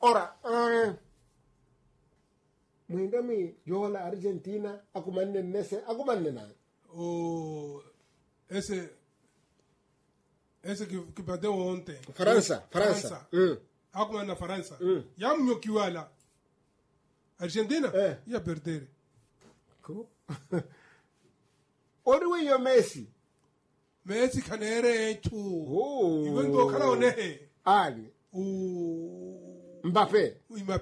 Ora, muindami yola Argentina, akumanne nese, akumanne na. Oh, ese que bateu ontem. França. Akumanne na França. Ya mnyokiwala. Argentina? Ia perder. Cool. Oriwe yo Messi. Messi kanere tu. Oh. Even though kala onehe. Ali. Mbappé.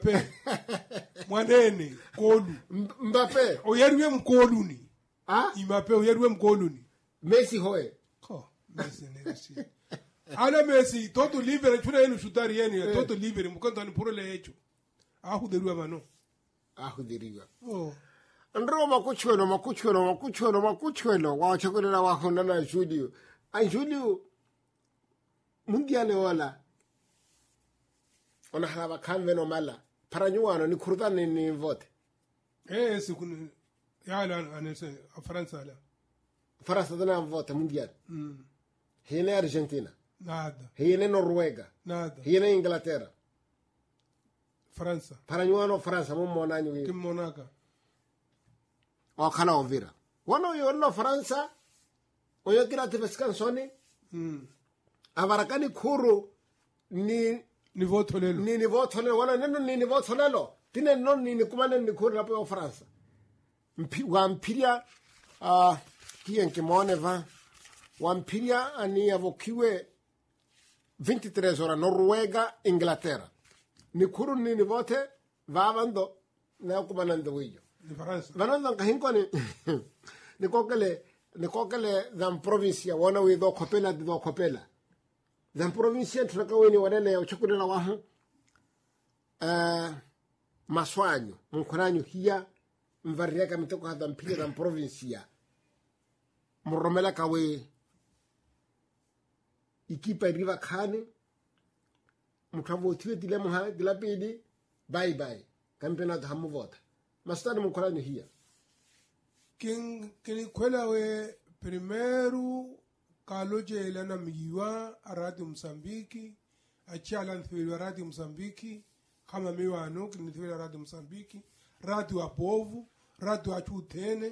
Mwanene kolu. Mbappé. Oyeriwe mkolu ni. Mbappé oyeriwe mkolu ni. Messi hoe. Messi neresi. Ana Messi toto libere chuna yenu shutari yenu toto libere mkonto ni purole yecho. Ahuderiwa mano. Ahuderiwa. Andro makuchwelo wachakulela wahona na Julio. Julio mundiale wala ona haba kamve no mala paranyuano ni kurudani ni vote sikuni yala anese França la França dana vote mundial hina Argentina nada hina Noruega nada hina Inglaterra França paranyuano França mumonanyu wi kimonaka wakala ovira wono yollo França oyokira tebescansoni avarakani kuru ni voto lelo wala neno ni voto lelo tine non ni kumane ni kuru lapo France wampiria kienke moneva wampiria ani avokiwe 23 ora Noruega Inglaterra ni kuru ni vote vavando na kumanando wiyo ni France vanando kahinko ni kokele dan provincia wana wi do kopela dan provincia tunakaweni wadele ya uchukulela wahu maswanyo mkuranyo hiya mvarriaka mitoko hada mpira dan provincia muromela kawe ikipa riva khane mutavotiwe dilemu ha dilapidi bye campeonato hamuvota mastani mkuranyo hiya Quem kwela we primeiro kaloje ilana miwa Radio Msambiki achala nthweli Radio Msambiki kama miwa ano kinithweli Radio Msambiki radio apovu radio achutene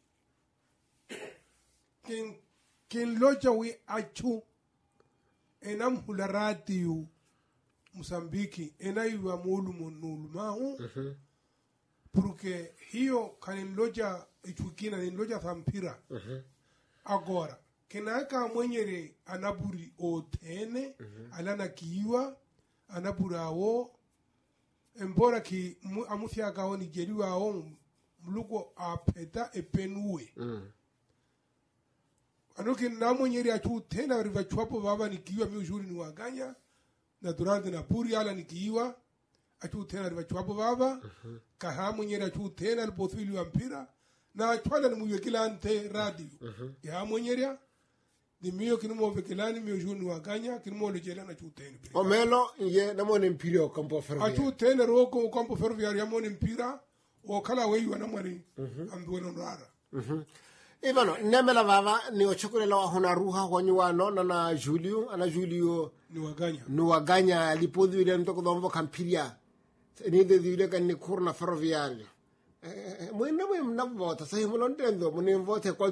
quem loja we achu enam hula radio Msambiki enaiwa mulu monulu porque hiyo kaninloja ichukina ninloja thampira agora kenaka mwenyere anaburi otene alana kiwa anabura awo embora ki amuthia kawo ni jeriwa awo mluko apeta epenue anoki na mwenyere achu tena riva chwapo baba ni kiwa miujuri ni waganya na durante na puri ala ni kiwa achu tena riva chwapo baba kahamu nyera achu tena alpothili wa mpira na chwala ni mwekila ante radio ya mwenyera di mio kinumo vekilani mio juni waganya kinumo lejela na chutene omelo ye na mone mpira kampo ferroviario achu tena roko kampo ferroviario ya mone mpira o kala weyi wana mwari ambiweno rara Ivano, nemela vava ni ochokulela wa hona ruha wanyuano na Julio ni waganya lipodhi wile ntoko dombo kampiria ni de wile kan ni kurna ferroviario mwina mwe mnavota sahi mulondendo mune mvote kwa